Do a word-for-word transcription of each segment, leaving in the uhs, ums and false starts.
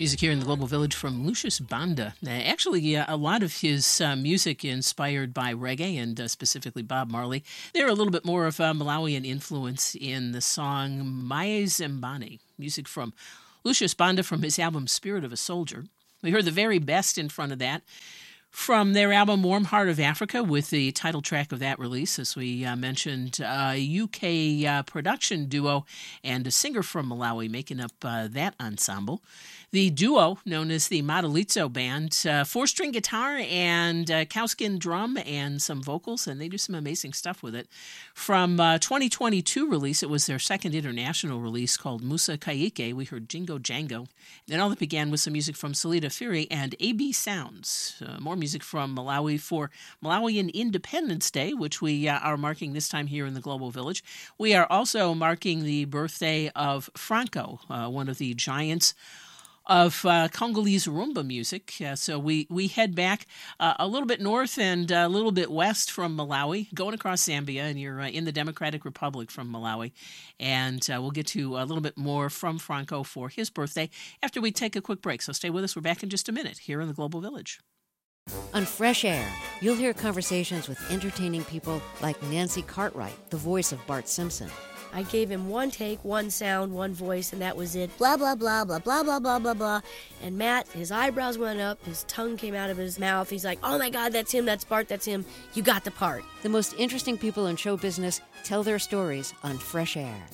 Music here in the Global Village from Lucius Banda. Uh, actually, uh, a lot of his uh, music inspired by reggae and uh, specifically Bob Marley. There are a little bit more of uh, Malawian influence in the song Maye Zimbani, music from Lucius Banda from his album Spirit of a Soldier. We heard the very best in front of that from their album Warm Heart of Africa, with the title track of that release, as we uh, mentioned, a U K uh, production duo and a singer from Malawi making up uh, that ensemble. The duo, known as the Madalitzo Band, uh, four-string guitar and uh, cowskin drum and some vocals, and they do some amazing stuff with it. From uh, twenty twenty-two release, it was their second international release called Musa Kaike. We heard Jingo Jango. And all that began with some music from Salida Fury and A B Sounds. Uh, more music from Malawi for Malawian Independence Day, which we uh, are marking this time here in the Global Village. We are also marking the birthday of Franco, uh, one of the giants of uh, Congolese rumba music. Uh, so we, we head back uh, a little bit north and a little bit west from Malawi, going across Zambia, and you're uh, in the Democratic Republic from Malawi. And uh, we'll get to a little bit more from Franco for his birthday after we take a quick break. So stay with us. We're back in just a minute here in the Global Village. On Fresh Air, you'll hear conversations with entertaining people like Nancy Cartwright, the voice of Bart Simpson. I gave him one take, one sound, one voice, and that was it. Blah, blah, blah, blah, blah, blah, blah, blah, blah. And Matt, his eyebrows went up, his tongue came out of his mouth. He's like, oh my God, that's him, that's Bart, that's him. You got the part. The most interesting people in show business tell their stories on Fresh Air.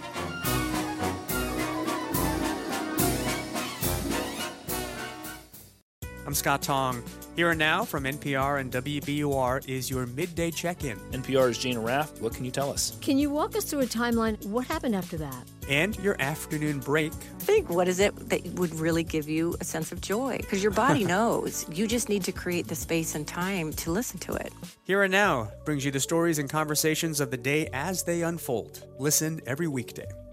I'm Scott Tong. Here and now from N P R and W B U R is your midday check-in. N P R's Gina Raff. What can you tell us? Can you walk us through a timeline? What happened after that? And your afternoon break. Think, what is it that would really give you a sense of joy? Because your body knows. You just need to create the space and time to listen to it. Here and Now brings you the stories and conversations of the day as they unfold. Listen every weekday.